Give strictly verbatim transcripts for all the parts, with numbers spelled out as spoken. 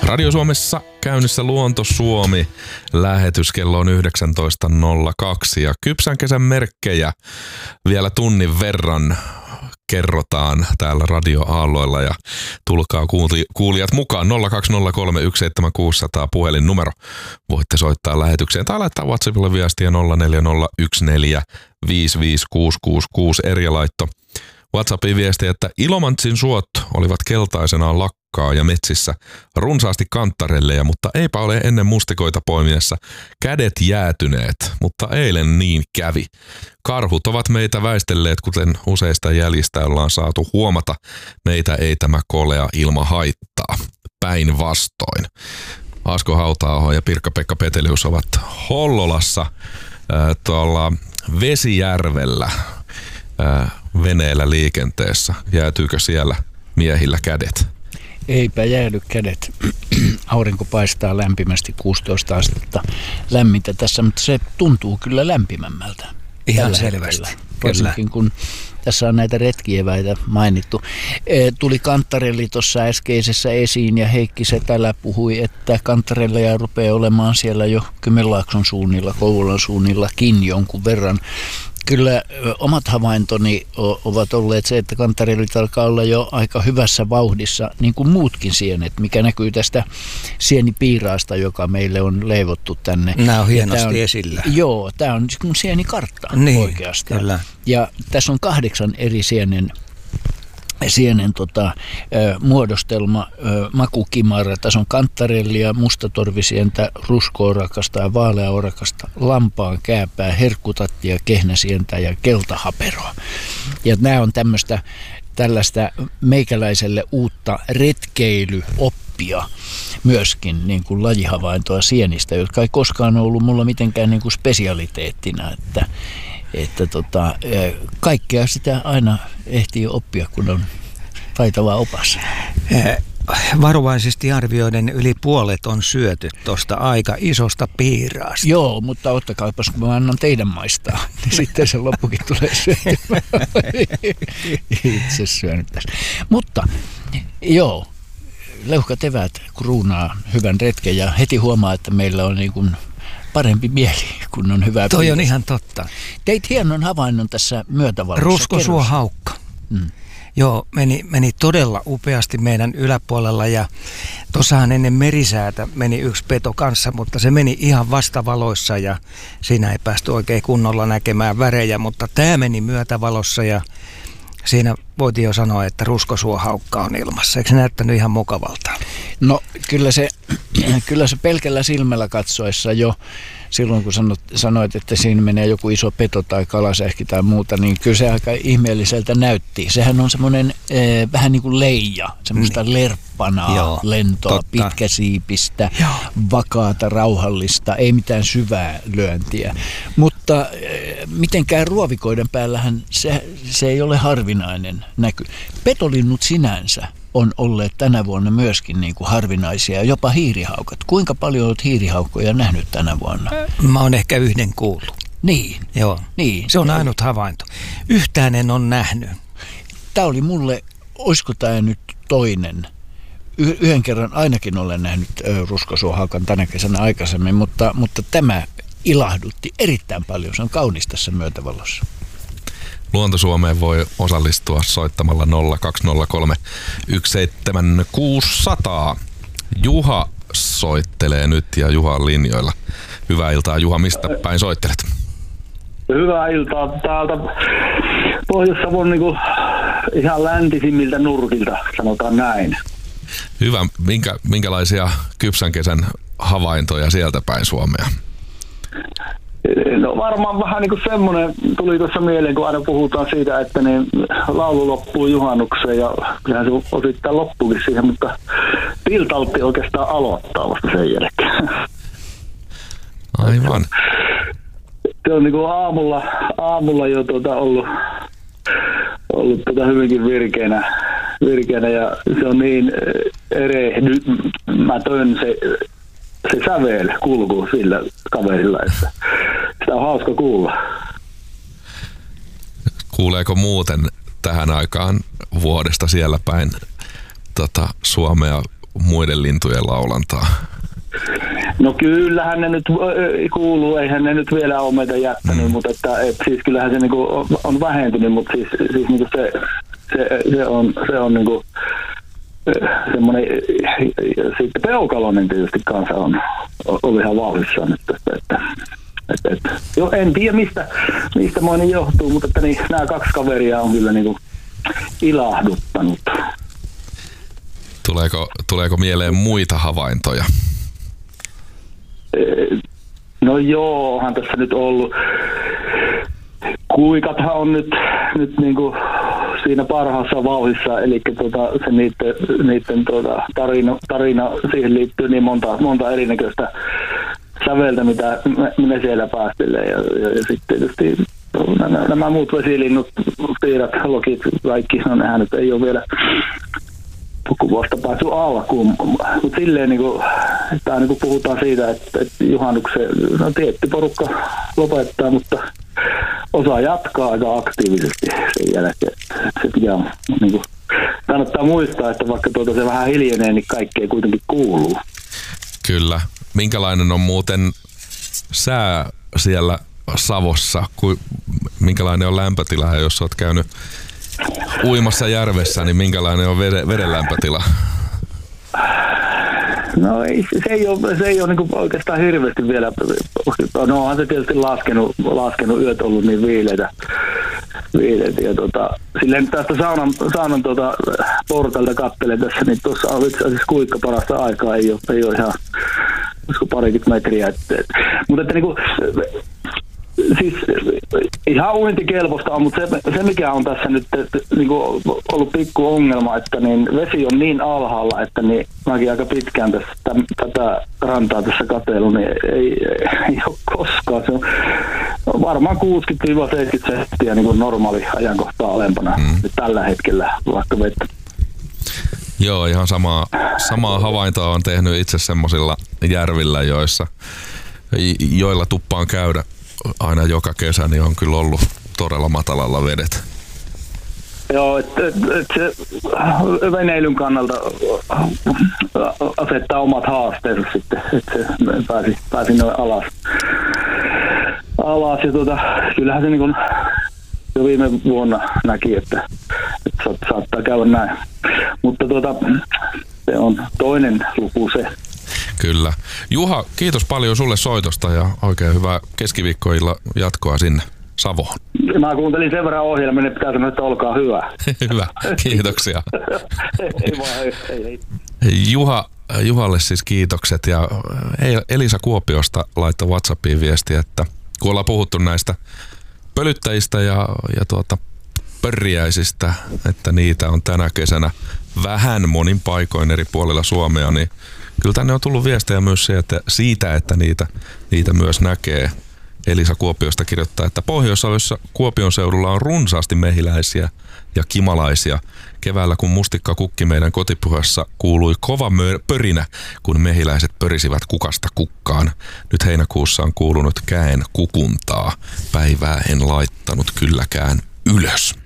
Radio Suomessa käynnissä Luonto Suomi. Lähetys kello on yhdeksäntoista nolla kaksi ja kypsän kesän merkkejä vielä tunnin verran kerrotaan täällä radioaalloilla ja tulkaa kuulijat mukaan nolla kaksi nolla kolme yksi seitsemän kuusi nolla nolla puhelinnumero. Voitte soittaa lähetykseen tai laittaa WhatsAppille viestiä nolla neljä nolla yksi neljä viisi viisi kuusi kuusi kuusi eri laitto. WhatsAppin viesti, että Ilomantsin suot olivat keltaisenaan lakkaa ja metsissä runsaasti kanttarelleja, mutta eipä ole ennen mustikoita poimiessa kädet jäätyneet, mutta eilen niin kävi. Karhut ovat meitä väistelleet, kuten useista jäljistä ollaan saatu huomata. Meitä ei tämä kolea ilma haittaa. Päinvastoin. Asko Hauta-aho ja Pirkka-Pekka Petelius ovat Hollolassa äh, tuolla Vesijärvellä äh, veneellä liikenteessä. Jäätyykö siellä miehillä kädet? Eipä jäädy kädet. Aurinko paistaa lämpimästi, kuusitoista astetta lämmintä tässä, mutta se tuntuu kyllä lämpimämmältä. Ihan selvästi. Varsinkin kun tässä on näitä retkieväitä mainittu. E, tuli kanttarelli tuossa äskeisessä esiin ja Heikki Setälä puhui, että kanttarelleja rupeaa olemaan siellä jo Kymenlaakson suunnilla, Kouvolan suunnillakin jonkun verran. Kyllä omat havaintoni ovat olleet se, että kanttarellit alkaa olla jo aika hyvässä vauhdissa, niin kuin muutkin sienet, mikä näkyy tästä sienipiiraasta, joka meille on leivottu tänne. Nämä on hienosti on, esillä. Joo, tämä on kuin sienikartta niin, oikeastaan. Kyllä. Ja tässä on kahdeksan eri sienen sienen tota, ö, muodostelma, ö, makukimara. Tässä on kanttarellia, mustatorvisientä, rusko-orakasta ja vaaleaorakasta, lampaan kääpää, herkkutattia, kehnäsientä ja keltahaperoa. Ja nämä on tämmöistä tällaista meikäläiselle uutta retkeilyoppia myöskin niin kuin lajihavaintoa sienistä, jotka ei koskaan ollut mulla mitenkään niin kuin spesialiteettina, että Että tota, kaikkea sitä aina ehtii oppia, kun on taitava opas. Varovaisesti arvioiden yli puolet on syöty tuosta aika isosta piiraasta. Joo, mutta ottakaapas, kun mä annan teidän maistaa, niin sitten se loppukin tulee syötymään. Itse syönyt tässä. Mutta joo, leuhkat eväät kruunaa hyvän retken ja heti huomaa, että meillä on niin kuin parempi mieli, kun on hyvä. Toi piirre. on ihan totta. Teit hienon havainnon tässä myötävalossa. Ruskosuohaukka. Mm. Joo, meni, meni todella upeasti meidän yläpuolella ja tuossahan ennen merisäätä meni yksi peto kanssa, mutta se meni ihan vastavaloissa ja siinä ei päästy oikein kunnolla näkemään värejä, mutta tämä meni myötävalossa ja siinä voitiin jo sanoa, että ruskosuohaukka on ilmassa. Eikö se näyttänyt ihan mukavalta? No kyllä se, kyllä se pelkällä silmällä katsoessa jo, silloin kun sanot, sanoit, että siinä menee joku iso peto tai kalasähki tai muuta, niin kyllä se aika ihmeelliseltä näytti. Sehän on semmoinen eh, vähän niin kuin leija, semmoista niin. lerppanaa, Joo, lentoa, totta. pitkäsiipistä, Joo. vakaata, rauhallista, ei mitään syvää lyöntiä. Mutta eh, mitenkään ruovikoiden päällähän se, se ei ole harvinainen näky. Petolinnut sinänsä on olleet tänä vuonna myöskin niin kuin harvinaisia, jopa hiirihaukat. Kuinka paljon olet hiirihaukkoja nähnyt tänä vuonna? Mä oon ehkä yhden kuullut. Niin. Joo. Niin. Se on ainut havainto. Yhtään en ole nähnyt. Tämä oli mulle, olisiko tämä nyt toinen? Y- yhden kerran ainakin olen nähnyt ö, ruskosuohaukan tänä kesänä aikaisemmin, mutta, mutta tämä ilahdutti erittäin paljon. Se on kaunis tässä myötävalossa. Luonto Suomeen voi osallistua soittamalla nolla kaksi nolla kolme yksi seitsemän kuusi nolla nolla. Juha soittelee nyt ja Juha on linjoilla. Hyvää iltaa Juha, mistä päin soittelet? Hyvää iltaa täältä Pohjois-Savon niin kuin ihan läntisimmiltä nurkilta, sanotaan näin. Hyvä. Minkä, minkälaisia kypsän kesän havaintoja sieltä päin Suomea? No varmaan vähän niin kuin semmoinen tuli tuossa mieleen, kun aina puhutaan siitä, että niin laulu loppuu juhannukseen ja kyllähän se osittain loppuukin siihen, mutta Piltaltti oikeastaan aloittaa vasta sen jälkeen. Aivan. Se on niin kuin aamulla, aamulla jo tuota ollut, ollut tuota hyvinkin virkeänä, virkeänä ja se on niin erehdymätön se, se sävel kulku sillä kaverilla, että sitä on hauska kuulla. Kuuleeko muuten tähän aikaan vuodesta siellä päin tota, Suomea muiden lintujen laulantaa? No kyllähän ne nyt kuuluu, eihän ne nyt vielä ole meitä jättänyt, mm. mutta että, et siis kyllähän se niinku on, on vähentynyt, mutta siis, siis niinku se, se, se on, se on niinku semmoinen, sitten peukalonen tietysti kanssa on, on ihan vauhdissaan nyt tästä, että, että, että jo, en tiedä mistä, mistä moinen johtuu, mutta että niin, nämä kaksi kaveria on kyllä niinku ilahduttanut. Tuleeko, tuleeko mieleen muita havaintoja? No joo, onhan tässä nyt ollut. Kuikathan on nyt, nyt niinku siinä parhaassa vauhdissa, eli tota, se niiden, niiden tota, tarina, tarina, siihen liittyy niin monta, monta erinäköistä säveltä, mitä me, me siellä päästelee. Ja, ja, ja sitten tietysti nämä, nämä muut vesilinnut, piirat, lokit, kaikki, no nehän nyt ei ole vielä vasta päässyt alkuun, mutta silleen niin kuin, että niin kuin puhutaan siitä, että, että juhannuksen, no tietty porukka lopettaa, mutta osa jatkaa aika aktiivisesti sen jälkeen. Että se pitää, niin kuin, kannattaa muistaa, että vaikka tuota se vähän hiljenee, niin kaikkea kuitenkin kuuluu. Kyllä. Minkälainen on muuten sää siellä Savossa? Minkälainen on lämpötila, jos olet käynyt uimassa järvessä, niin minkälainen on veden, veden lämpötila? No ei, se ei ole, se ei ole niin oikeastaan hirveästi vielä. No onhan se tietysti laskenut, laskenut yöt ollut niin viileitä. viileitä ja tota, silleen tästä saunan, saunan tuota, portalta katselen tässä, niin tuossa on itse asiassa kuinka parasta aikaa, ei ole, ei ole ihan parikymmentä metriä. Et, et, mutta että niinku, siis ihan uintikelpoista on, mutta se, se mikä on tässä nyt että, niin kuin ollut pikku ongelma, että niin vesi on niin alhaalla, että niin mäkin aika pitkään tässä, täm, tätä rantaa tässä katsellut, niin ei, ei, ei ole koskaan. Se on varmaan kuusikymmentä seitsemänkymmentä senttiä niin kuin normaali ajankohtaa alempana mm. nyt tällä hetkellä vaikka vettä. Joo, ihan samaa, samaa havaintoa on tehnyt itse semmoisilla järvillä, joissa, joilla tuppaan käydä aina joka kesä, niin on kyllä ollut todella matalalla vedet. Joo, että et, et se veneilyn kannalta asettaa omat haasteensa sitten, että se pääsi, pääsi noin alas. alas ja tuota, kyllähän se niin kuin jo viime vuonna näki, että, että saattaa käydä näin. Mutta tuota, se on toinen luku se. Kyllä. Juha, kiitos paljon sulle soitosta ja oikein hyvää keskiviikkoilla jatkoa sinne Savoon. Mä kuuntelin sen verran ohjelmaa, niin pitää sanoa, että olkaa hyvä. Hyvä, kiitoksia. ei vaan, ei, ei. Juha, Juhalle siis kiitokset ja Elisa Kuopiosta laittoi WhatsAppiin viestiä, että kun ollaan puhuttu näistä pölyttäjistä ja, ja tuota pörriäisistä, että niitä on tänä kesänä vähän monin paikoin eri puolilla Suomea, niin kyllä tänne on tullut viestejä myös se, että siitä, että niitä, niitä myös näkee. Elisa Kuopiosta kirjoittaa, että Pohjois-Savossa Kuopion seudulla on runsaasti mehiläisiä ja kimalaisia. Keväällä kun mustikka kukki meidän kotipyhässä, kuului kova mö- pörinä, kun mehiläiset pörisivät kukasta kukkaan. Nyt heinäkuussa on kuulunut käen kukuntaa. Päivää en laittanut kylläkään ylös.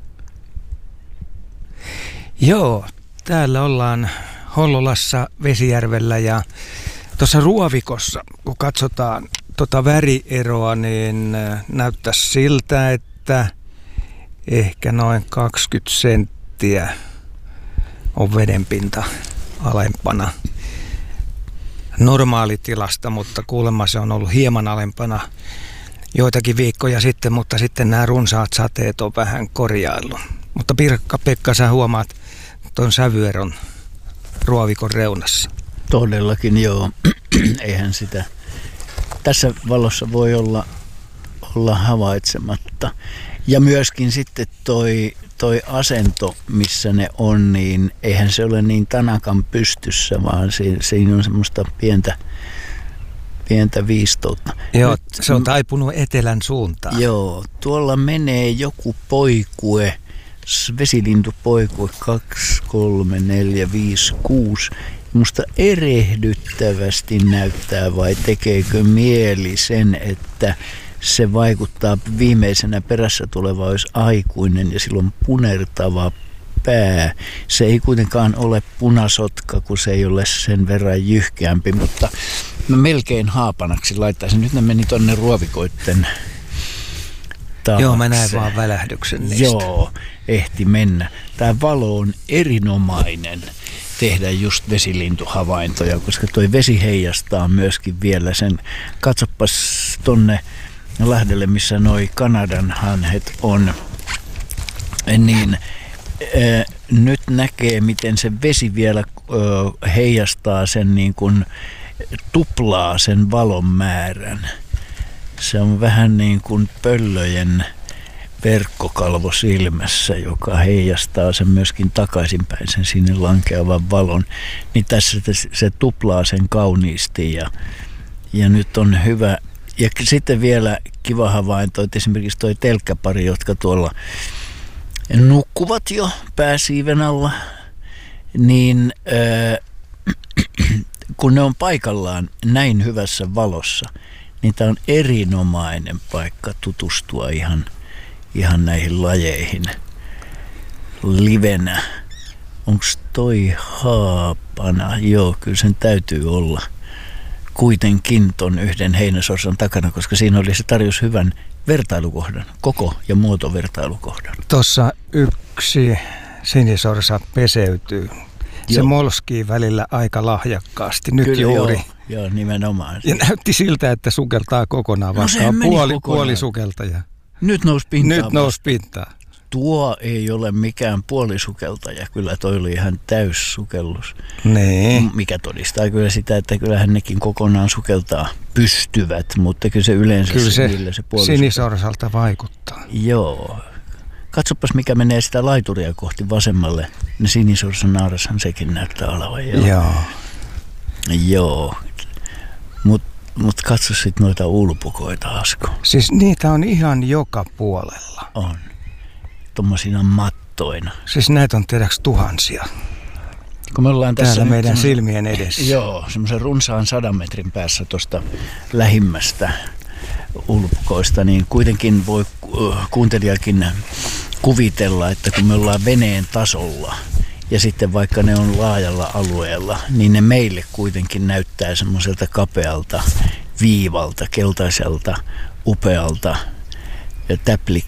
Joo, täällä ollaan Hollolassa, Vesijärvellä ja tuossa Ruovikossa, kun katsotaan tuota värieroa, niin näyttäisi siltä, että ehkä noin kaksikymmentä senttiä on vedenpinta alempana normaalitilasta, mutta kuulemma se on ollut hieman alempana joitakin viikkoja sitten, mutta sitten nämä runsaat sateet on vähän korjaillut. Mutta Pirkka-Pekka, sä huomaat tuon sävyeron Ruovikon reunassa. Todellakin joo, eihän sitä tässä valossa voi olla, olla havaitsematta. Ja myöskin sitten toi, toi asento, missä ne on, niin eihän se ole niin tanakan pystyssä, vaan siinä, siinä on semmoista pientä, pientä viistoutta. Joo, Nyt, se on taipunut etelän suuntaan. Joo, tuolla menee joku poikue, vesilintupoikue kaksi, kolme, neljä, viisi, kuusi. Musta erehdyttävästi näyttää, vai tekeekö mieli sen, että se vaikuttaa viimeisenä perässä tuleva olisi aikuinen ja silloin punertava pää. Se ei kuitenkaan ole punasotka, kun se ei ole sen verran jyhkeämpi, mutta mä melkein haapanaksi laittaisin. Nyt ne meni tonne ruovikoitten taakse. Joo, mä näen vaan välähdyksen niistä. Joo, ehti mennä. Tämä valo on erinomainen tehdä just vesilintuhavaintoja, koska toi vesi heijastaa myöskin vielä sen. Katsopas tonne Lahdelle, missä noi Kanadan hanhet on, niin ää, nyt näkee, miten se vesi vielä ää, heijastaa sen niin kuin tuplaa sen valon määrän. Se on vähän niin kuin pöllöjen verkkokalvo silmässä, joka heijastaa sen myöskin takaisinpäin sen sinne lankeavan valon. Niin tässä se tuplaa sen kauniisti ja, ja nyt on hyvä. Ja sitten vielä kiva havainto, että esimerkiksi toi telkkäpari, jotka tuolla nukkuvat jo pääsiiven alla, niin äh, kun ne on paikallaan näin hyvässä valossa, niin tämä on erinomainen paikka tutustua ihan, ihan näihin lajeihin livenä. Onko toi haapana? Joo, kyllä sen täytyy olla kuitenkin ton yhden heinäsorsan takana, koska siinä oli se tarjous hyvän vertailukohdan, koko- ja muotovertailukohdan. Tuossa yksi sinisorsa peseytyy. Se joo. molskii välillä aika lahjakkaasti, nyt kyllä, juuri. Joo, joo, nimenomaan. Ja näytti siltä, että sukeltaa kokonaan, vaikka no, on puoli, puolisukeltaja. Nyt nousi pintaan. Nyt nousi pintaan. Tuo ei ole mikään puolisukeltaja, kyllä toi oli ihan täyssukellus. Nee. Mikä todistaa kyllä sitä, että kyllähän nekin kokonaan sukeltaa pystyvät, mutta kyllä se yleensä kyllä se, se, se sinisorsalta vaikuttaa. Joo. Katsopas mikä menee sitä laituria kohti vasemmalle. Ne sinisorsan naarashan sekin näyttää olevan. Joo. Joo. Joo. Mutta mut katso sit noita ulpukoita, Asko. Siis niitä on ihan joka puolella. On. Tommosina mattoina. Siis näitä on tiedäks tuhansia. Kun me ollaan tässä täällä meidän silmien edessä. Joo, semmoisen runsaan sadan metrin päässä tuosta lähimmästä ulpukoista, niin kuitenkin voi kuuntelijakin kuvitella, että kun me ollaan veneen tasolla ja sitten vaikka ne on laajalla alueella, niin ne meille kuitenkin näyttää semmoiselta kapealta viivalta, keltaiselta, upealta täplik